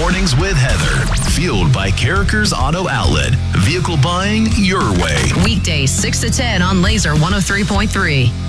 Mornings with Heather. Fueled by Carrickers Auto Outlet. Vehicle buying your way. Weekdays 6 to 10 on Laser 103.3.